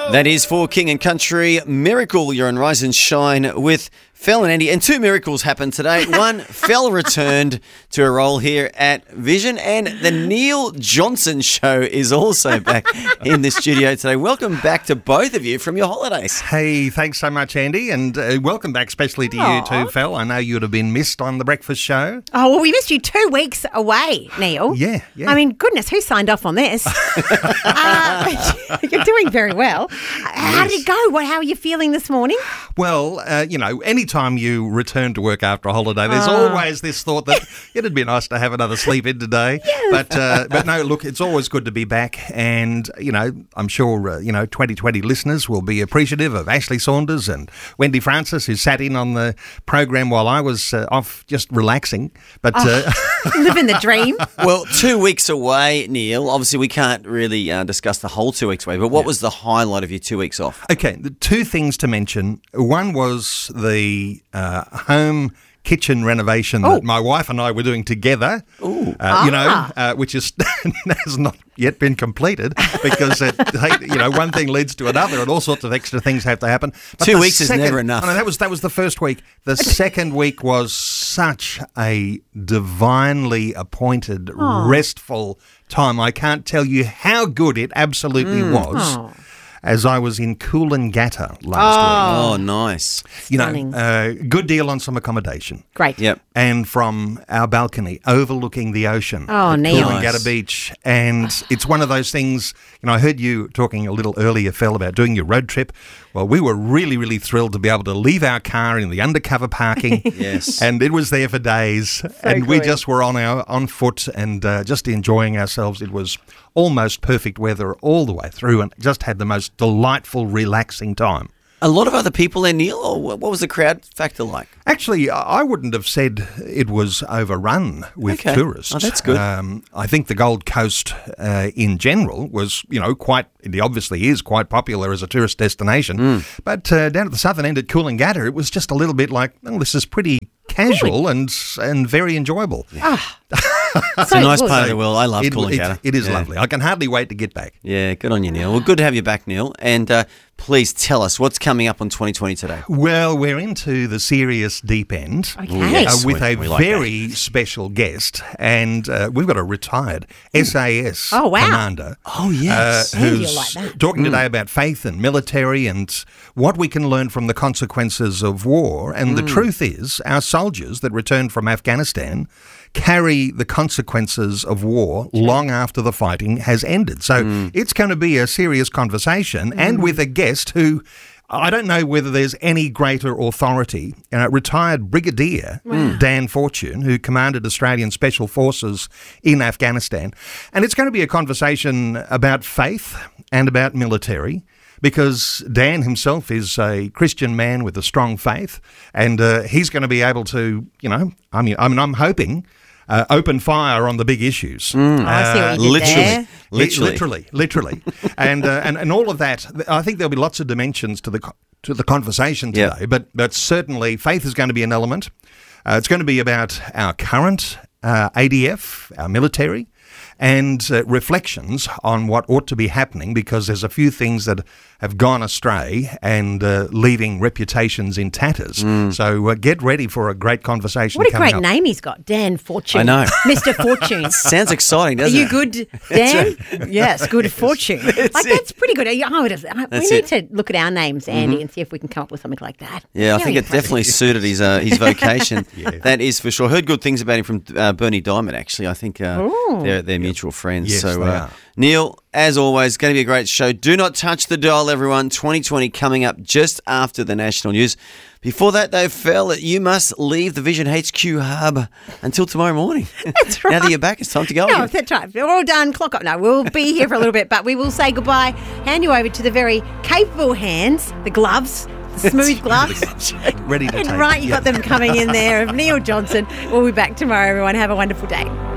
That is for King and Country. Miracle, you're on Rise and Shine with Fel and Andy. And two miracles happened today. One, Fel returned to a role here at Vision, and the Neil Johnson Show is also back in the studio today. Welcome back to both of you from your holidays. Hey, thanks so much, Andy, and welcome back especially to you too, Fel. I know you'd have been missed on The Breakfast Show. Oh, well, we missed you 2 weeks away, Neil. Yeah. I mean, goodness, who signed off on this? You're doing very well. How did it go? How are you feeling this morning? Well, anytime you return to work after a holiday, there's always this thought that it'd be nice to have another sleep in today. Yes. But no, look, it's always good to be back, and, I'm sure, 2020 listeners will be appreciative of Ashley Saunders and Wendy Francis, who sat in on the program while I was off just relaxing. But living the dream. Well, 2 weeks away, Neil. Obviously, we can't really discuss the whole 2 weeks away, but what was the highlight of your 2 weeks off? Okay, the two things to mention. One was the home kitchen renovation that my wife and I were doing together, which is has not yet been completed because, one thing leads to another and all sorts of extra things have to happen. But 2 weeks is never enough. No, that was the first week. The second week was such a divinely appointed, restful time. I can't tell you how good it absolutely was. As I was in Coolangatta last week. Oh, nice. Good deal on some accommodation. Great. Yep. And from our balcony overlooking the ocean. Oh, Neil. Coolangatta Nice. Beach. And it's one of those things, I heard you talking a little earlier, Fel, about doing your road trip. Well, we were really, really thrilled to be able to leave our car in the undercover parking. Yes. And it was there for days. And we just were on foot and just enjoying ourselves. It was almost perfect weather all the way through and just had the most delightful, relaxing time. A lot of other people there, Neil, or what was the crowd factor like? Actually, I wouldn't have said it was overrun with tourists. Oh, that's good. I think the Gold Coast in general was, it obviously is quite popular as a tourist destination. But down at the southern end at Coolangatta, it was just a little bit like, this is pretty casual and very enjoyable. It's a nice part of the world. I love Coolangatta. It is lovely. I can hardly wait to get back. Yeah, good on you, Neil. Well, good to have you back, Neil. And please tell us what's coming up on 2020 today. Well, we're into the serious deep end with a very special guest. And we've got a retired SAS commander. Oh, yes. Who's like that. talking today about faith and military and what we can learn from the consequences of war. And the truth is, our soldiers that returned from Afghanistan carry the consequences of war long after the fighting has ended. So it's going to be a serious conversation and with a guest who, I don't know whether there's any greater authority, retired Brigadier Dan Fortune, who commanded Australian Special Forces in Afghanistan. And it's going to be a conversation about faith and about military, because Dan himself is a Christian man with a strong faith, and he's going to be able to, I'm hoping, open fire on the big issues. I see what you did there. Literally. and all of that. I think there'll be lots of dimensions to the conversation today, but certainly faith is going to be an element. It's going to be about our current ADF, our military, and reflections on what ought to be happening, because there's a few things that have gone astray and leaving reputations in tatters. So get ready for a great conversation. What a great name he's got, Dan Fortune. I know. Mr. Fortune. Sounds exciting, doesn't Are you it? good, Dan? Yes, good fortune. That's pretty good. We need to look at our names, Andy, and see if we can come up with something like that. Yeah, I think it definitely suited his vocation. That is for sure. Heard good things about him from Bernie Diamond, actually. I think they're mutual friends. Yes, so, they are. Neil, as always, going to be a great show. Do not touch the dial, everyone. 2020 coming up just after the national news. Before that, though, Fel, you must leave the Vision HQ hub until tomorrow morning. That's right. Now that you're back, it's time to go. No, that's right. We're all done. Clock up. No, we'll be here for a little bit, but we will say goodbye. Hand you over to the very capable hands, the gloves, the smooth gloves. Ready to And take right, it. you got them coming in there. Neil Johnson. We'll be back tomorrow, everyone. Have a wonderful day.